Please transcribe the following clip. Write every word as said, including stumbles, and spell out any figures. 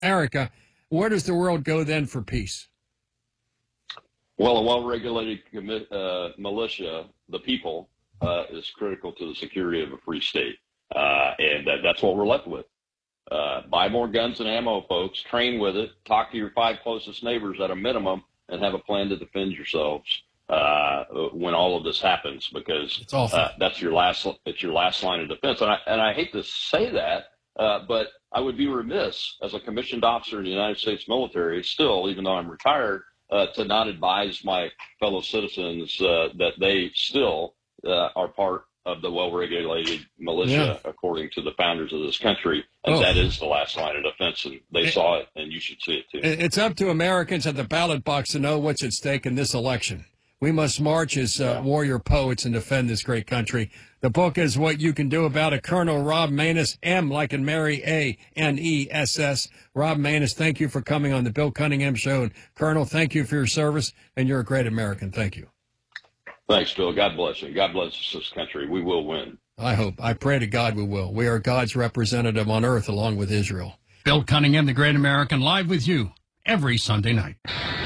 America, where does the world go then for peace? Well, a well-regulated uh, militia, the people, uh, is critical to the security of a free state. Uh, and that, that's what we're left with. Uh, buy more guns and ammo, folks. Train with it. Talk to your five closest neighbors at a minimum and have a plan to defend yourselves uh, when all of this happens, because uh, that's your last it's your last line of defense. And I, and I hate to say that, uh, but I would be remiss as a commissioned officer in the United States military, still, even though I'm retired, uh, to not advise my fellow citizens uh, that they still uh, are part of the well-regulated militia, yeah. according to the founders of this country. And oh. that is the last line of defense, and they it, saw it, and you should see it too. It's up to Americans at the ballot box to know what's at stake in this election. We must march as uh, yeah. warrior poets and defend this great country. The book is What You Can Do About It. Colonel Rob Maness, M like in Mary, A N E S S. Rob Maness, thank you for coming on the Bill Cunningham Show. And Colonel, thank you for your service, and you're a great American. Thank you. Thanks, Bill. God bless you. God bless this country. We will win. I hope. I pray to God we will. We are God's representative on earth along with Israel. Bill Cunningham, the Great American, live with you every Sunday night.